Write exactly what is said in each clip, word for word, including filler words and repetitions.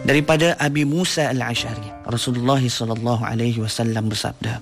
Daripada Abi Musa Al-Asy'ari, Rasulullah sallallahu alaihi wasallam bersabda,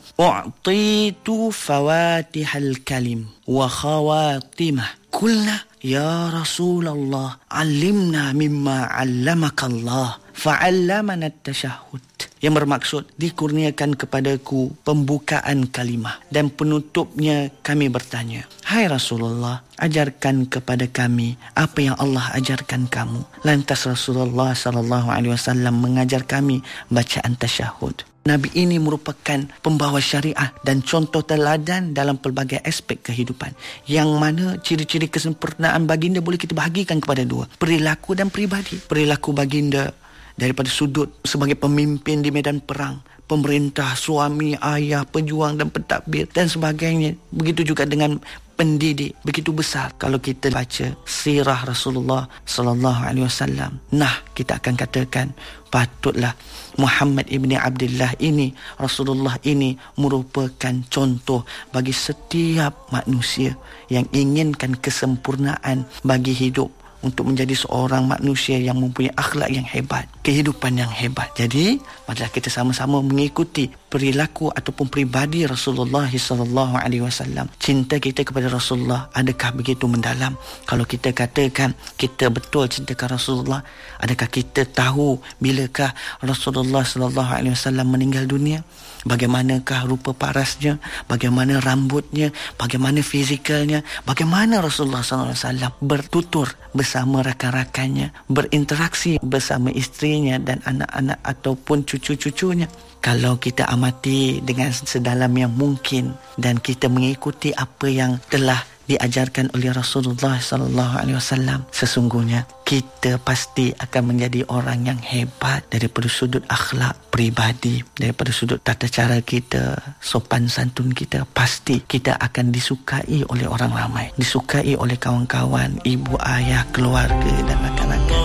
"U'titu fawatihal kalim wa khawatimah. Qulna ya Rasulullah, 'allimna mimma 'allamaka Allah." Fa'allamana at-tashahhud. Yang bermaksud, dikurniakan kepadaku pembukaan kalimah dan penutupnya kami bertanya, "Hai Rasulullah, ajarkan kepada kami apa yang Allah ajarkan kamu." Lantas Rasulullah sallallahu alaihi wasallam mengajar kami bacaan tasyahud. Nabi ini merupakan pembawa syariah dan contoh teladan dalam pelbagai aspek kehidupan, yang mana ciri-ciri kesempurnaan baginda boleh kita bahagikan kepada dua, perilaku dan peribadi. Perilaku baginda daripada sudut sebagai pemimpin di medan perang, pemerintah, suami, ayah, pejuang dan pentadbir dan sebagainya. Begitu juga dengan pendidik, begitu besar. Kalau kita baca sirah Rasulullah sallallahu alaihi wasallam, nah kita akan katakan patutlah Muhammad ibni Abdullah ini, Rasulullah ini merupakan contoh bagi setiap manusia yang inginkan kesempurnaan bagi hidup, untuk menjadi seorang manusia yang mempunyai akhlak yang hebat, kehidupan yang hebat. Jadi, marilah kita sama-sama mengikuti perilaku ataupun peribadi Rasulullah sallallahu alaihi wasallam. Cinta kita kepada Rasulullah adakah begitu mendalam? Kalau kita katakan kita betul cintakan Rasulullah, adakah kita tahu bilakah Rasulullah sallallahu alaihi wasallam meninggal dunia? Bagaimanakah rupa parasnya, bagaimana rambutnya, bagaimana fizikalnya, bagaimana Rasulullah sallallahu alaihi wasallam bertutur bersama rakan-rakannya, berinteraksi bersama isterinya dan anak-anak ataupun cucu-cucunya. Kalau kita amati dengan sedalam yang mungkin dan kita mengikuti apa yang telah diajarkan oleh Rasulullah sallallahu alaihi wasallam, sesungguhnya kita pasti akan menjadi orang yang hebat daripada sudut akhlak peribadi, daripada sudut tata cara kita, sopan santun kita. Pasti kita akan disukai oleh orang ramai, disukai oleh kawan-kawan, ibu, ayah, keluarga dan rakan-rakan.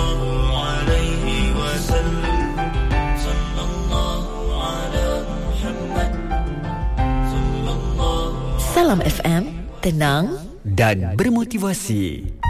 Salam F M, tenang dan bermotivasi.